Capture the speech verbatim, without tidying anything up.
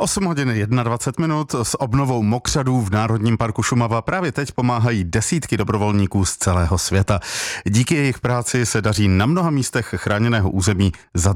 osm hodin dvacet jedna minut. S obnovou mokřadů v Národním parku Šumava právě teď pomáhají desítky dobrovolníků z celého světa. Díky jejich práci se daří na mnoha místech chráněného území zadržet